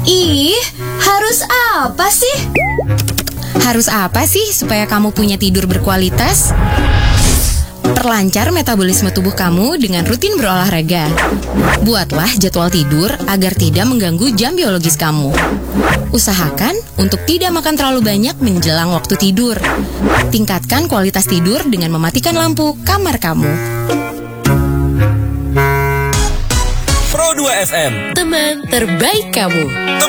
Ih, harus apa sih? Harus apa sih supaya kamu punya tidur berkualitas? Perlancar metabolisme tubuh kamu dengan rutin berolahraga. Buatlah jadwal tidur agar tidak mengganggu jam biologis kamu. Usahakan untuk tidak makan terlalu banyak menjelang waktu tidur. Tingkatkan kualitas tidur dengan mematikan lampu kamar kamu. Pro 2 FM, Teman terbaik kamu.